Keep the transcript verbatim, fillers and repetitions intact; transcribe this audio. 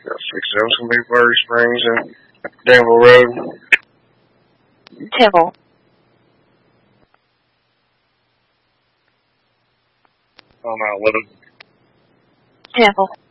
Got six of them's gonna be Prairie Springs and Danville Road. Temple. On I eleven. Temple.